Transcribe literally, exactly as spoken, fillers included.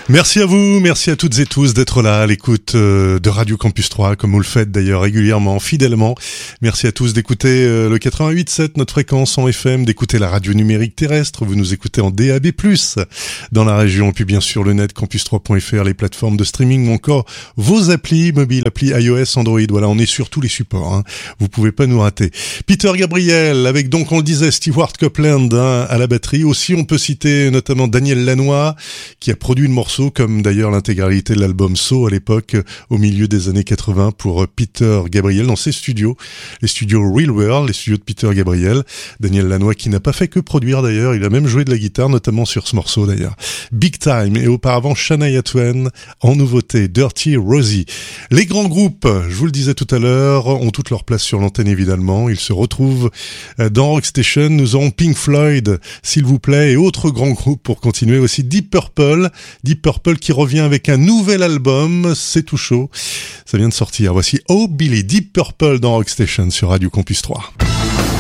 Merci à vous, merci à toutes et tous d'être là à l'écoute de Radio Campus trois, comme vous le faites d'ailleurs régulièrement, fidèlement. Merci à tous d'écouter le quatre-vingt-huit sept, notre fréquence en F M, d'écouter la radio numérique terrestre. Vous nous écoutez en D A B plus, dans la région, et puis bien sûr le net, campus trois point f r, les plateformes de streaming, ou encore vos applis mobiles, applis iOS, Android. Voilà, on est sur tous les supports, hein. Vous pouvez pas nous rater. Peter Gabriel, avec donc, on le disait, Stewart Copeland hein, à la batterie. Aussi, on peut citer notamment Daniel Lanois, qui a produit le morceau, comme d'ailleurs l'intégralité de l'album So à l'époque, au milieu des années quatre-vingts, pour Peter Gabriel dans ses studios, les studios Real World, les studios de Peter Gabriel. Daniel Lanois qui n'a pas fait que produire d'ailleurs, il a même joué de la guitare, notamment sur ce morceau d'ailleurs. Big Time, et auparavant Shania Twain, en nouveauté Dirty Rosie. Les grands groupes, je vous le disais tout à l'heure, ont toute leur place sur l'antenne évidemment. Ils se retrouvent dans Rockstation. Nous aurons Pink Floyd, s'il vous plaît, et autres grands groupes pour continuer aussi. Deep Purple, Deep Purple qui revient avec un nouvel album, c'est tout chaud, ça vient de sortir. Voici Oh Billy, Deep Purple dans Rockstation sur Radio Campus trois.